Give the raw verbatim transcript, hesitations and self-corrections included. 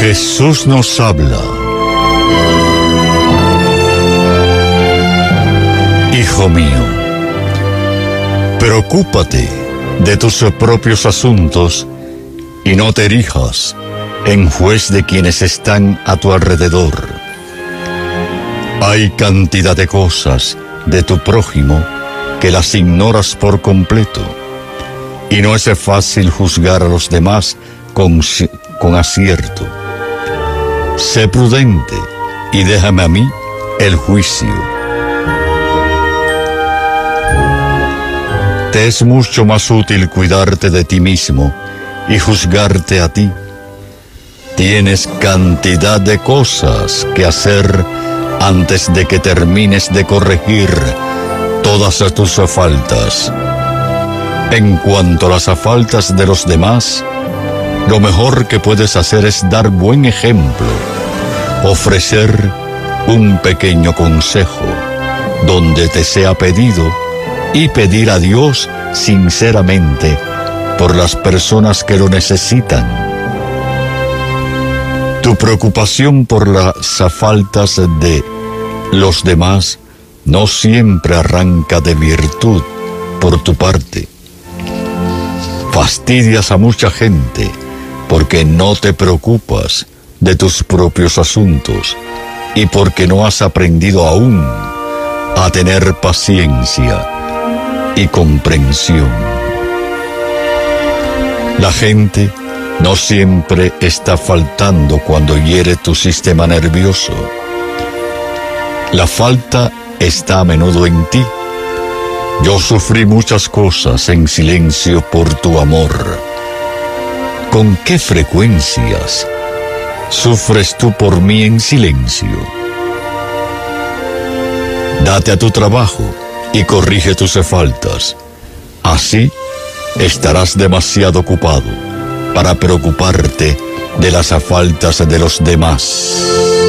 Jesús nos habla. Hijo mío, preocúpate de tus propios asuntos y no te erijas en juez de quienes están a tu alrededor. Hay cantidad de cosas de tu prójimo que las ignoras por completo, y no es fácil juzgar a los demás con, con acierto. Sé prudente y déjame a mí el juicio. Te es mucho más útil cuidarte de ti mismo y juzgarte a ti. Tienes cantidad de cosas que hacer antes de que termines de corregir todas tus faltas. En cuanto a las faltas de los demás, lo mejor que puedes hacer es dar buen ejemplo, ofrecer un pequeño consejo donde te sea pedido y pedir a Dios sinceramente por las personas que lo necesitan. Tu preocupación por las faltas de los demás no siempre arranca de virtud por tu parte. Fastidias a mucha gente porque no te preocupas de tus propios asuntos y porque no has aprendido aún a tener paciencia y comprensión. La gente no siempre está faltando cuando hiere tu sistema nervioso. La falta está a menudo en ti. Yo sufrí muchas cosas en silencio por tu amor. ¿Con qué frecuencias sufres tú por mí en silencio? Date a tu trabajo y corrige tus faltas. Así estarás demasiado ocupado para preocuparte de las faltas de los demás.